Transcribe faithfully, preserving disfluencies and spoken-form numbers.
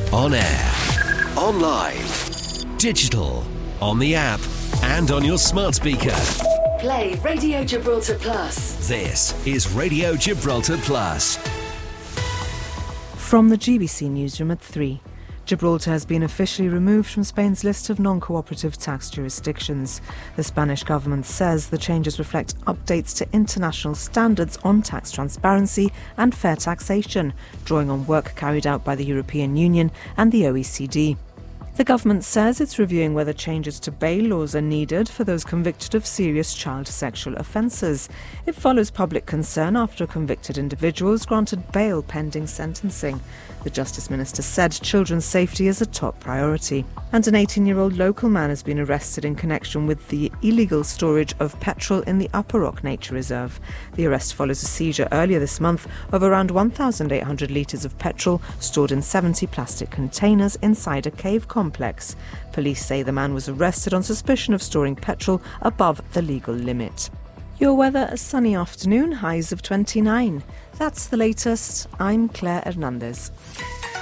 On air, online, digital, on the app, and on your smart speaker. Play Radio Gibraltar Plus. This is Radio Gibraltar Plus. From the G B C newsroom at three. Gibraltar has been officially removed from Spain's list of non-cooperative tax jurisdictions. The Spanish government says the changes reflect updates to international standards on tax transparency and fair taxation, drawing on work carried out by the European Union and the O E C D. The government says it's reviewing whether changes to bail laws are needed for those convicted of serious child sexual offences. It follows public concern after convicted individuals granted bail pending sentencing. The Justice Minister said children's safety is a top priority. And an eighteen-year-old local man has been arrested in connection with the illegal storage of petrol in the Upper Rock Nature Reserve. The arrest follows a seizure earlier this month of around one thousand eight hundred litres of petrol stored in seventy plastic containers inside a cave complex. Police say the man was arrested on suspicion of storing petrol above the legal limit. Your weather, a sunny afternoon, highs of twenty-nine. That's the latest. I'm Claire Hernandez.